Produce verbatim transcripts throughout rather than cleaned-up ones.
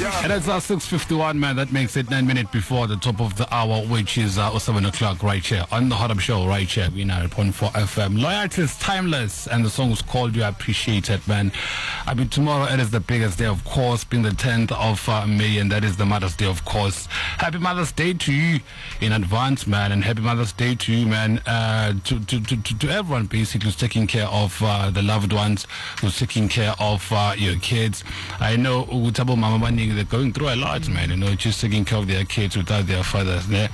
And it's uh, six fifty-one, man. That makes it nine minutes before the top of the hour, which is uh, seven o'clock right here on the Hot Up Show right here. We nine point four F M. Loyalty is timeless, and the song is called You Appreciate It, man. I mean, tomorrow it is the biggest day, of course, being the tenth of uh, May, and that is the Mother's Day, of course. Happy Mother's Day to you in advance, man, and happy Mother's Day to you, man, uh, to, to, to, to, to everyone, basically, who's taking care of uh, the loved ones, who's taking care of uh, your kids. I know Utabo Mama Bani, they're going through a lot, man, you know, just taking care of their kids without their fathers. Hey,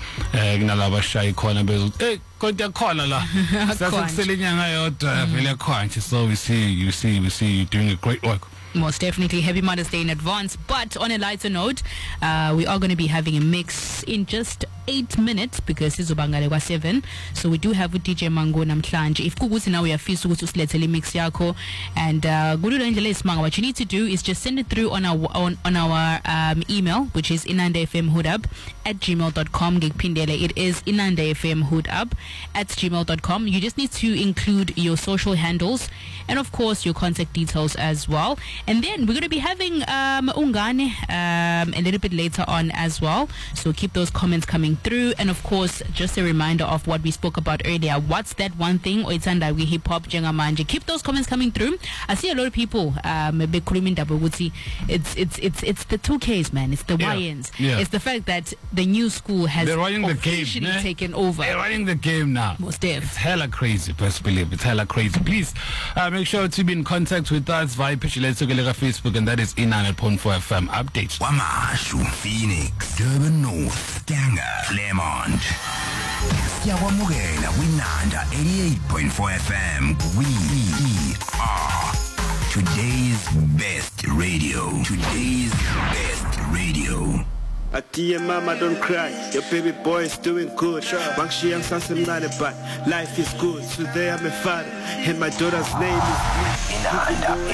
kodwa khona la sasekuselinga yodwa vele khona. So we see you see we see you doing a great work. Most definitely. Happy Mother's Day in advance. But on a lighter note, uh, we are going to be having a mix in just eight minutes because it's Ubangale seven. So we do have with D J Mango Namhlanje. If kugusi now we are feast to letele mix yako and uh what you need to do is just send it through on our on, on our um, email, which is inandafmhoodab at gmail dot com. It is inandafmhoodab at gmail dot com. You just need to include your social handles and of course your contact details as well. And then we're going to be having um, Ungane um, a little bit later on as well. So keep those comments coming through. And of course, just a reminder of what we spoke about earlier. What's that one thing? We hip hop jengamanje. Keep those comments coming through. I see a lot of people. Um, it's it's it's it's the two Ks, man. It's the yeah. Y Ns. Yeah. It's the fact that the new school has They're running officially the game, taken over. They're running the game now. Most def. It's hella crazy, best believe. It's hella crazy. Please uh, make sure to be in contact with us via Facebook, and that is in nine point four F M updates. Wamashu, Phoenix, Durban North, Stanger, Claremont. Siyawamukela Winanda eighty-eight point four F M. We are today's best radio. Today's best radio. Atia mama, don't cry. Your baby boy is doing good. Bangshi young Sasim Nane, but life is good. Today I'm a father, and my daughter's name is